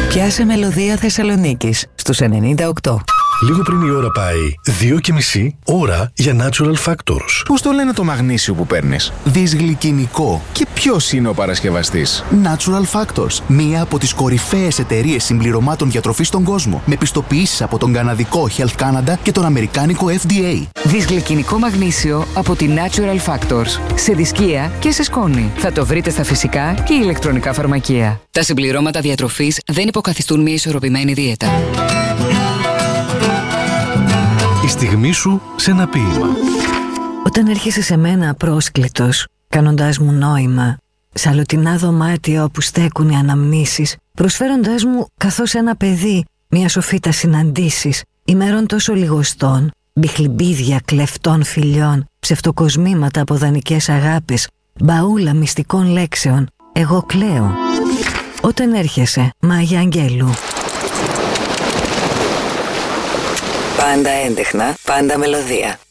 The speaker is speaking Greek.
Πιάσε μελωδία Θεσσαλονίκης στους 98. Λίγο πριν η ώρα πάει 2,5 ώρα για Natural Factors. Πώς το λένε το μαγνήσιο που παίρνεις? Δυσγλυκινικό. Και ποιος είναι ο παρασκευαστής? Natural Factors. Μία από τις κορυφαίες εταιρείες συμπληρωμάτων διατροφής στον κόσμο. Με πιστοποιήσεις από τον καναδικό Health Canada και τον αμερικάνικο FDA. Δυσγλυκινικό μαγνήσιο από τη Natural Factors. Σε δισκία και σε σκόνη. Θα το βρείτε στα φυσικά και ηλεκτρονικά φαρμακεία. Τα συμπληρώματα διατροφής δεν υποκαθιστούν μια ισορροπημένη δίαιτα. Η στιγμή σου σε ένα ποίημα. Όταν έρχεσαι σε μένα απρόσκλητος, κάνοντάς μου νόημα, σαλωτινά δωμάτια όπου στέκουν οι αναμνήσεις, προσφέροντάς μου καθώς ένα παιδί μια σοφίτα συναντήσεις, ημερών τόσο λιγοστών, μπιχλιμπίδια κλεφτών φιλιών, ψευτοκοσμήματα από δανεικές αγάπες, μπαούλα μυστικών λέξεων, εγώ κλαίω. Όταν έρχεσαι, Μάγια Αγγέλου. Πάντα έντεχνα, πάντα μελωδία.